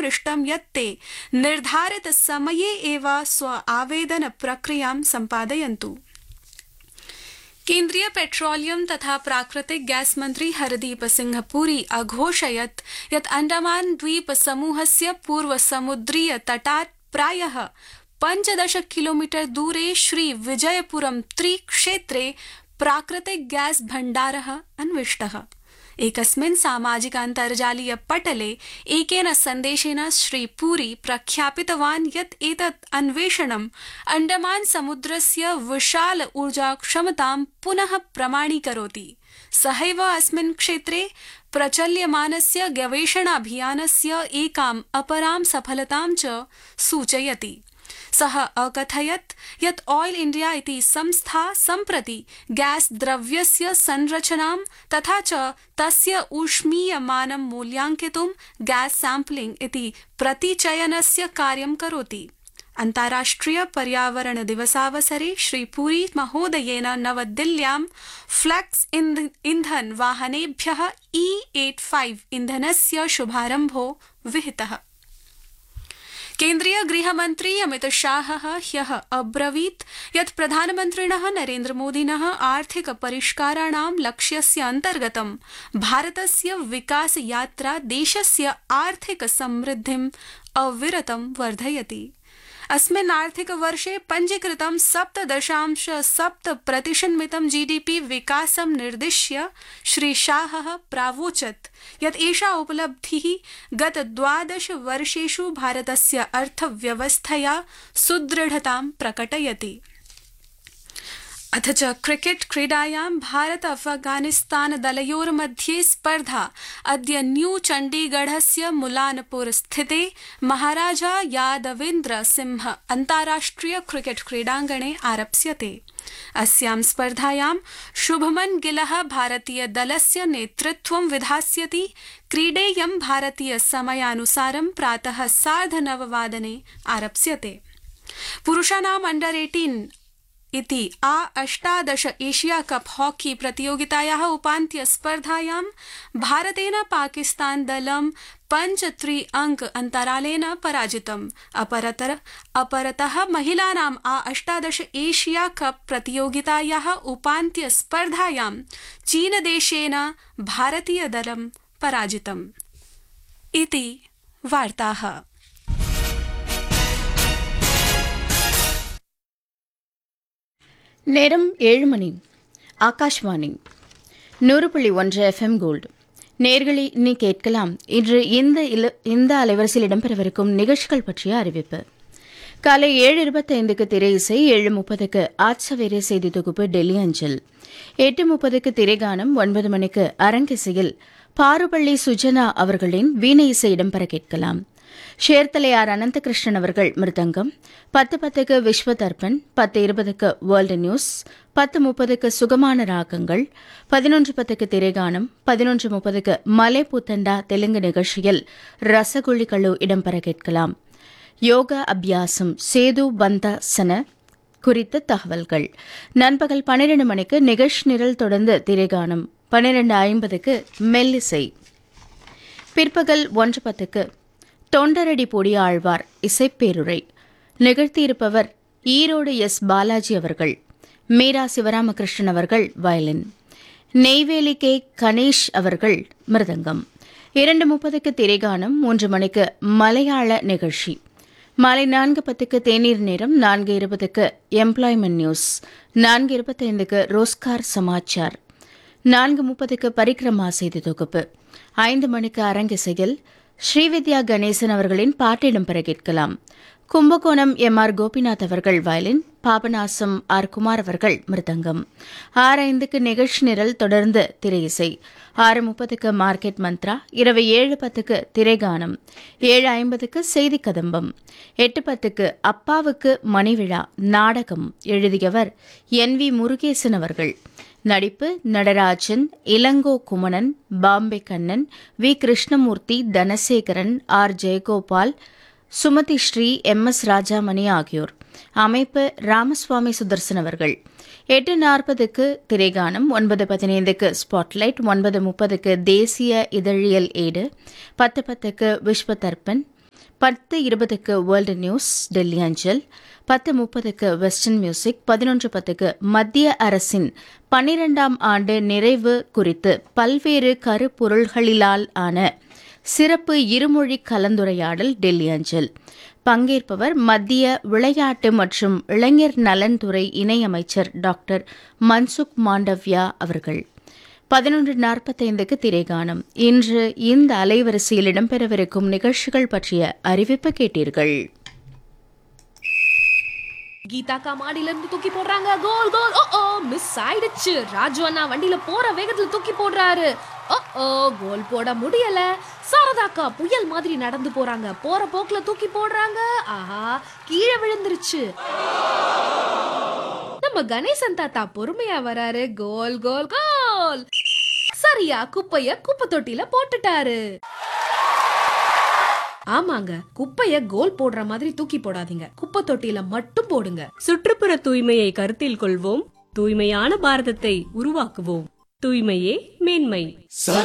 परामृष्टं यत् ते निर्धारितसमये एव स्व आवेदन प्रक्रियां सम्पादयन्तु। केन्द्रीय पेट्रोलियम तथा प्राकृतिक गैस मंत्री हरदीप सिंह पुरी अघोषयत् यत् अंडमान द्वीप समूहस्य पूर्व समुद्रीय तटात् प्रायः 15 किलोमीटर दूरे श्री विजयपुरम त्रिक्षेत्रे प्राकृतिक गैस भण्डारः अन्विष्टः। एकस्मिन् सामाजिकान्तर्जालीय पटले एकेन सन्देशेन श्री पुरी प्रख्यापितवान् यत् एतत् अन्वेषणम् अण्डमान समुद्रस्य विशाल ऊर्जा क्षमतां पुनः प्रमाणीकरोति। सहैव अस्मिन् क्षेत्रे प्रचल्यमानस्य गवेषणाभियानस्य एकाम् अपरां सफलतां च सूचयति। सः अकथयत् यत् ऑयल इंडिया इति संस्था सम्प्रति गैस द्रव्यस्य संरचनां तथा च तस्य ऊष्मीयमानं मूल्याङ्कितुं गैस सैम्पलिंग इति प्रतिचयनस्य कार्यं करोति। अन्ताराष्ट्रिय पर्यावरण दिवसावसरे श्री पुरी महोदयेन नवदिल्ल्यां फ्लेक्स इंधन वाहनेभ्यः E85 इंधनस्य शुभारम्भो विहितः। केन्द्रीय गृहमन्त्री अमित शाहः ह्यः अब्रवीत् यत् प्रधानमन्त्रिणः नरेन्द्र मोदिनः आर्थिक परिष्काराणां लक्ष्यस्य अन्तर्गतं भारतस्य विकास यात्रा देशस्य आर्थिक समृद्धिम् अविरतं वर्धयति। अस्मिन् आर्थिक वर्षे पञ्जीकृतं 7.7% GDP विकासं निर्दिश्य श्री शाहः प्रावोचत् यत् एषा उपलब्धिः गत 12 वर्षेषु भारतस्य अर्थव्यवस्थया सुदृढतां प्रकटयति। अथ च क्रिकेट क्रीडायां भारत अफगानिस्तान दलयोर्मध्ये स्पर्धा अद्य न्यू चण्डीगढस्य मुलानपुर स्थिते महाराजा यादवेन्द्र सिंह अन्ताराष्ट्रिय क्रिकेट क्रीडाङ्गणे आरप्स्यते। अस्यां स्पर्धायां शुभमन गिलः भारतीय दलस्य नेतृत्वं विधास्यति। क्रीडेयं भारतीय समयानुसारं प्रातः 9:30 आरप्स्यते। पुरुषाणाम् अंडर-18 इति A18 एशिया कप हॉकी प्रतियोगितायाः उपान्त्य स्पर्धायां भारतेन पाकिस्तान दलं 5-3 अंक अन्तरालेन पराजितम्। अपरतः महिलानां A18 एशिया कप प्रतियोगितायाः उपान्त्य स्पर्धायां चीनदेशेन भारतीय दलं पराजितम्। इति वार्ताः। நேரம் 7 மணி. Akashvani 100.1 FM gold. நேர்களை இனி கேட்கலாம். இன்று இந்த அலைவரிசையில் இடம்பெறவிருக்கும் நிகழ்ச்சிகள் பற்றிய அறிவிப்பு. காலை 7:25க்கு திரை இசை, 7:30க்கு ஆட்சவேரே செய்தி தொகுப்பு டெல்லி அஞ்சல், 8:30க்கு திரைகானம், 9 மணிக்கு அரங்கிசையில் பாருப்பள்ளி சுஜனா அவர்களின் வீணை இசை இடம்பெற கேட்கலாம். ஷேர்தலையார் அனந்தகிருஷ்ணன் அவர்கள் மிருதங்கம், 10:10க்கு விஸ்வ தர்ப்பன், 10:20க்கு வேர்ல்டு நியூஸ், 10:30க்கு சுகமான ராகங்கள், 11:10க்கு திரைகானம், 11:30க்கு மலை பூத்தண்டா தெலுங்கு நிகழ்ச்சியில் ரசகுழிகளு இடம்பெற கேட்கலாம். யோக அபியாசம் சேது பந்தாசன குறித்த தகவல்கள். நண்பகல் 12 மணிக்கு நிகழ்ச்சி நிரல் தொடர்ந்து திரைகானம், 12:50க்கு மெல்லிசை. பிற்பகல் 1:10க்கு தொண்டரடி பொடி ஆழ்வார் இசைப்பேருரை நிகழ்த்தியிருப்பவர் ஈரோடு எஸ். பாலாஜி அவர்கள். மீரா சிவராமகிருஷ்ணன் அவர்கள் வயலின், நெய்வேலி கே. கணேஷ் அவர்கள் மிருதங்கம். 2:30க்கு திரைகானம், 3 மணிக்கு மலையாள நிகழ்ச்சி. மாலை 4:10க்கு தேநீர் நேரம், 4:20க்கு எம்ப்ளாய்மெண்ட் நியூஸ், 4:25க்கு ரோஸ்கார் சமாச்சார், 4:30க்கு பரிக்கிரமா செய்தி தொகுப்பு, 5 மணிக்கு அரங்கிசையில் ஸ்ரீவித்யா கணேசன் அவர்களின் பாட்டிடம் பெற கேட்கலாம். கும்பகோணம் எம்.ஆர். கோபிநாத் அவர்கள் வயலின், பாபநாசம் ஆர். குமார் அவர்கள் மிருதங்கம். 6:05க்கு நிகழ்ச்சி நிரல் தொடர்ந்து திரை இசை, 6:30க்கு மார்க்கெட் மந்த்ரா, இரவு 7:10க்கு திரைகானம், 7:50க்கு செய்தி கதம்பம், 8:10க்கு அப்பாவுக்கு மணிவிழா நாடகம் எழுதியவர் N.V. முருகேசன் அவர்கள். நடிப்பு Natarajan, Ilango Kumanan, Bombay Kannan, we. Krishnamurthy, Dhanasekaran, R. Jayagopal, Sumathi Sri, M.S. Rajamani ஆகியோர். அமைப்பு ராமசுவாமி சுதர்சன் அவர்கள். 8:40க்கு திரைகானம், 9:15க்கு ஸ்பாட்லைட், 9:30க்கு தேசிய இதழியல் ஏடு, 10:10க்கு விஸ்வ தர்ப்பன், 10:20க்கு வேர்ல்டு நியூஸ் டெல்லி அஞ்சல், 10:30க்கு வெஸ்டர்ன் மியூசிக், 11:10க்கு மத்திய அரசின் 12ஆம் ஆண்டு நிறைவு குறித்து பல்வேறு கருப்பொருள்களிலால் ஆன சிறப்பு இருமொழி கலந்துரையாடல் டெல்லி அஞ்சல். பங்கேற்பவர் மத்திய விளையாட்டு மற்றும் இளைஞர் நலன்துறை இணையமைச்சர் டாக்டர் மன்சுக் மாண்டவ்யா அவர்கள். 11:45க்கு திரைகானம். இன்று இந்த அலைவரிசையில் இடம்பெறவிருக்கும் நிகழ்ச்சிகள் பற்றிய அறிவிப்பு கேட்டீர்கள். கீதா மாடியில இருந்து தூக்கி போடுறாங்க. கோல் கோல். ஓ ஓ மிஸ் ஆயிடுச்சு. ராஜு அண்ணா வண்டியில போற வேகத்துல தூக்கி போடுறாரு. ஓ ஓ கோல் போட முடியல. சாரதாக்கா புயல் மாதிரி நடந்து போறாங்க. போற போக்குல தூக்கி போடுறாங்க. ஆஹா கீழே விழுந்துருச்சு. நம்ம கணேசன் தாத்தா பொறுமையா வராரு. கோல் கோல் கோல். சரியா குப்பைய குப்பை தொட்டில போட்டுட்டாரு. ஆமாங்க, குப்பைய கோல் போடுற மாதிரி தூக்கி போடாதீங்க. குப்பை தொட்டில மட்டும் போடுங்க. சுற்றுப்புற தூய்மையை கருத்தில் கொள்வோம். தூய்மையான பாரதத்தை உருவாக்குவோம். தூய்மையே மேன்மை.